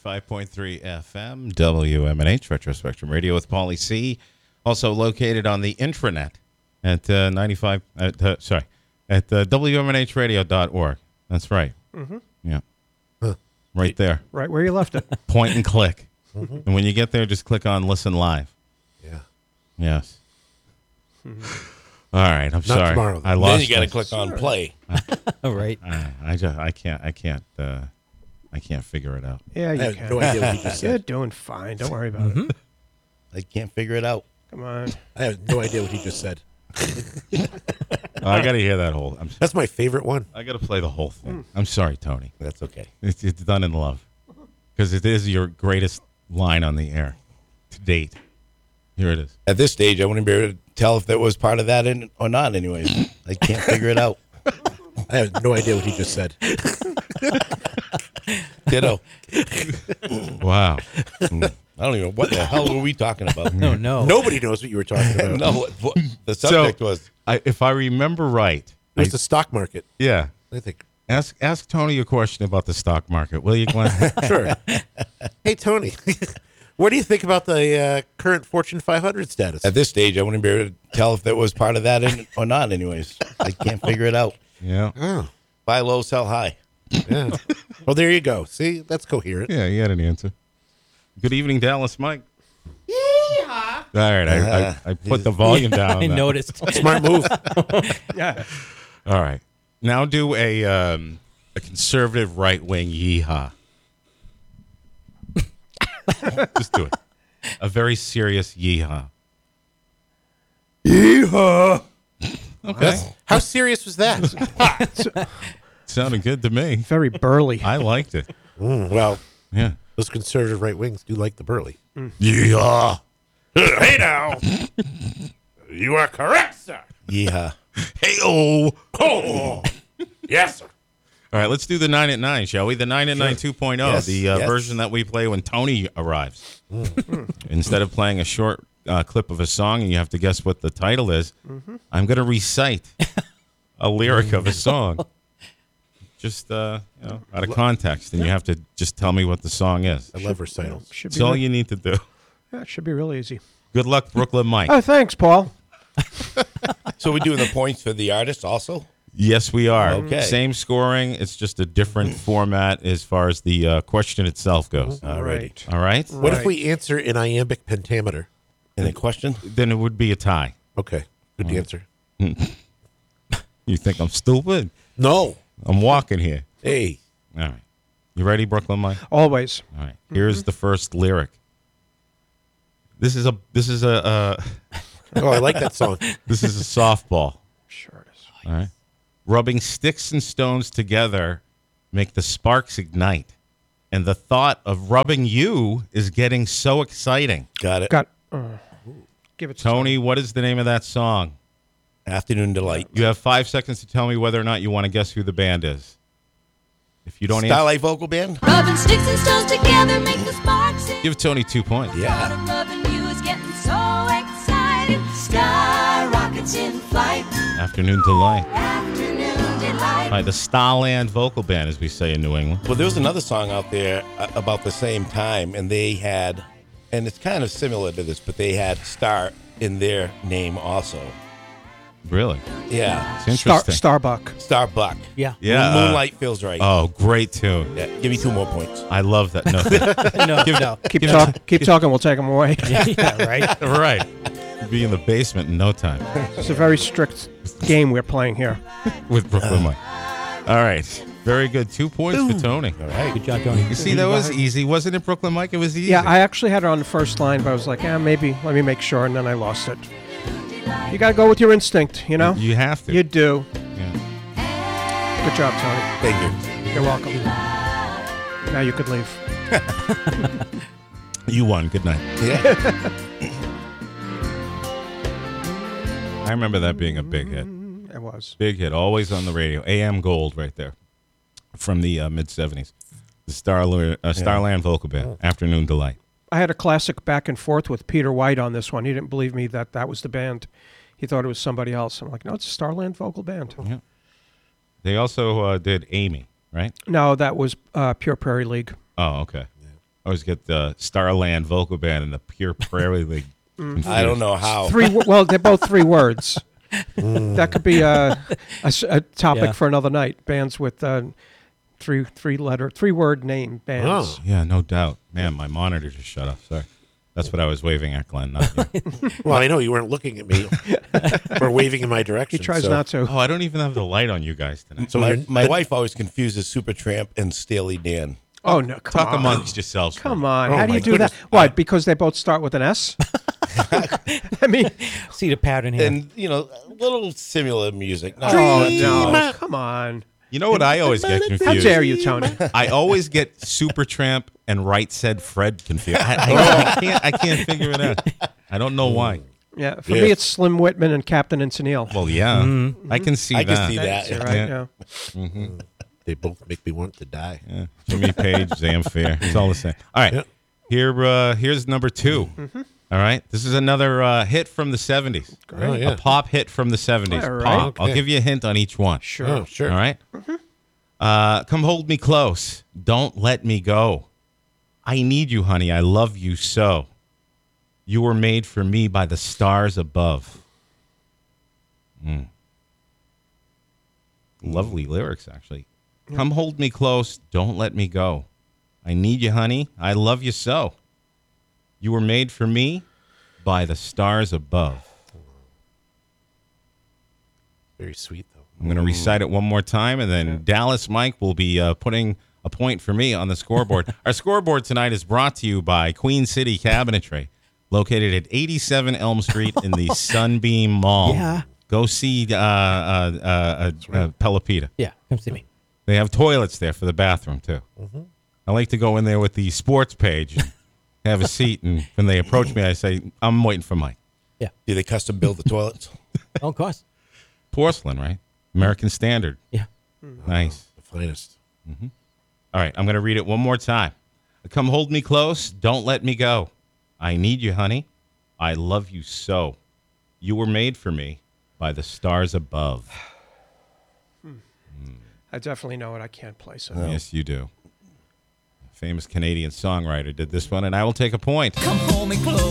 95.3 FM, WMNH, Retro Spectrum Radio with Paulie C. Also located on the intranet at at WMNHradio.org. That's right. Mm-hmm. Yeah. Right there. Right where you left it. Point and click. And when you get there, just click on Listen Live. Yeah. Yes. All right. I'm sorry. Tomorrow. I lost. Then you got to click on play. Right. I can't figure it out. Yeah, I you have can. no idea what you just You're said. doing fine. Don't worry about it. I can't figure it out. Come on. I have no idea what you just said. I got to hear that That's my favorite one. I got to play the whole thing. I'm sorry, Tony. That's okay. It's done in love because it is your greatest line on the air to date. Here it is. At this stage, I wouldn't be able to tell if that was part of that or not anyways. I can't figure it out. I have no idea what he just said. Ditto. Wow. I don't even know what the hell were we talking about. No. Nobody knows what you were talking about. No, the subject was. If I remember right, It was the stock market. yeah. I think. Ask Tony a question about the stock market, will you, Glenn? Sure. Hey, Tony, what do you think about the current Fortune 500 status? At this stage, I wouldn't be able to tell if that was part of that or not anyways. I can't figure it out. Yeah. Oh, Buy low, sell high. yeah. Well, there you go. See, that's coherent. Yeah, you had an answer. Good evening, Dallas Mike. All right, I put the volume down. on I that. noticed. Smart move. Yeah. All right. Now do a conservative right-wing yeehaw. Just do it. A very serious yeehaw. Yeehaw. Okay. How serious was that? Sounded good to me. Very burly. I liked it. Well, Yeah. those conservative right wings do like the burly. Yeah. Hey now. You are correct, sir. Yeah. Hey-oh. Oh, yes, sir. All right, let's do the 9 at 9, shall we? The 9 at 9 2.0, Yes, the yes. version that we play when Tony arrives. Instead of playing a short clip of a song and you have to guess what the title is, I'm going to recite a lyric of a song. Just out of context, and you have to just tell me what the song is. I love recitals. Should That's be all re- you need to do. yeah, it should be real easy. Good luck, Brooklyn Mike. Oh, thanks, Paul. So we're doing the points for the artist also? Yes, we are. Okay. Same scoring. It's just a different format as far as the question itself goes. Right. All right? What if Right. we answer in iambic pentameter? Any question? Then it would be a tie. Okay, good answer. You think I'm stupid? No. I'm walking here. Hey. All right. You ready, Brooklyn Mike? Always. All right. Here's the first lyric. This is a Oh, I like that song. this is a softball. Sure it is. All right. Rubbing sticks and stones together make the sparks ignite. And the thought of rubbing you is getting so exciting. Got it. Got. Give it to Tony, what is the name of that song? Afternoon Delight. You have 5 seconds to tell me whether or not you want to guess who the band is. If you don't answer, Starlight Vocal Band? Rubbing sticks and stones together make the sparks. give Tony 2 points. Yeah. Thought of loving you is getting so exciting. Sky rockets in flight. Afternoon Delight. Afternoon delight. By the Starland Vocal Band, as we say in New England. Well, there was another song out there about the same time, and they had, and it's kind of similar to this, but they had Star in their name also. Really? Yeah. It's interesting. Starbuck. Starbuck. Yeah. Yeah. Moonlight feels right. Oh, great tune. Yeah, give me 2 more points. I love that. No, No. Keep talking. We'll take them away. Yeah, right. right. You'd be in the basement in no time It's a very strict game we're playing here. with Brooklyn Mike. All right. Very good. 2 points for Tony. All right. Good job, Tony. You see, that was easy. Wasn't it, Brooklyn Mike? It was easy. Yeah, I actually had it on the first line, but I was like, maybe let me make sure, and then I lost it. You got to go with your instinct, you know? You have to. You do. Yeah. Good job, Tony. Thank you. You're welcome. Now you could leave. You won. Good night. Yeah. I remember that being a big hit. It was. Big hit. Always on the radio. AM Gold right there. From the mid-'70s. The Starland Vocal Band. Afternoon Delight. I had a classic back and forth with Peter White on this one. He didn't believe me that was the band. He thought it was somebody else. I'm like, no, it's a Starland Vocal Band. Yeah. They also did Amy, right? No, that was Pure Prairie League. Oh, okay. I always get the Starland Vocal Band and the Pure Prairie League. I don't know how. Well, they're both 3 words. That could be a topic Yeah. for another night. Bands with 3-word name bands. Oh. Yeah, no doubt. Man, my monitor just shut off. Sorry. That's what I was waving at, Glenn. Not you. Well, I know you weren't looking at me or waving in my direction. He tries so- not to. Oh, I don't even have the light on you guys tonight. So My, you're- my wife always confuses Supertramp and Steely Dan. Oh no! Come Talk on. amongst yourselves. for a Come minute. on. Oh, How do my you do goodness. that? What? Because they both start with an S? I mean, See the pattern here. And, you know, a little similar music. Not oh much. no! Come on. You know what I always get confused? How dare you, Tony? I always get Supertramp and Right Said Fred confused. I can't figure it out. I don't know why. Yeah, for me it's Slim Whitman and Captain Antonil. Well, yeah, I can see I that. can see that. You're yeah. right. Yeah. Yeah. They both make me want to die. Yeah. Jimmy Page, Zamfir. It's all the same. All right. Yeah. Here's number 2. All right. This is another hit from the 70s. Oh, yeah. A pop hit from the 70s. All right. Pop. I'll Okay. give you a hint on each one. Sure. Oh, sure. All right. Come hold me close. Don't let me go. I need you, honey. I love you so. You were made for me by the stars above. Lovely lyrics, actually. Come hold me close. Don't let me go. I need you, honey. I love you so. You were made for me by the stars above. Very sweet, though. I'm going to recite it one more time, and then Dallas Mike will be putting a point for me on the scoreboard. Our scoreboard tonight is brought to you by Queen City Cabinetry, located at 87 Elm Street in the Sunbeam Mall. Yeah. Go see Pelopita. yeah, come see me. They have toilets there for the bathroom, too. I like to go in there with the sports page and have a seat, and when they approach me, I say, I'm waiting for Mike. Do they custom build the toilets? Oh, of course. Porcelain, right? American Standard. Yeah. Nice. The finest. All right, I'm going to read it one more time. Come hold me close. Don't let me go. I need you, honey. I love you so. You were made for me by the stars above. I definitely know it. I can't place it. Yes, you do. Famous Canadian songwriter did this one, and I will take a point. Come hold me close.